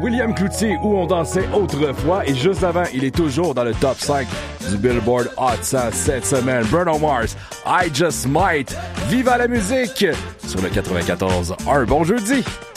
William Cloutier, Où on dansait autrefois. Et juste avant, il est toujours dans le top 5 du Billboard Hot 100 cette semaine. Bruno Mars, I Just Might. Viva la musique sur le 94.1. Bon jeudi!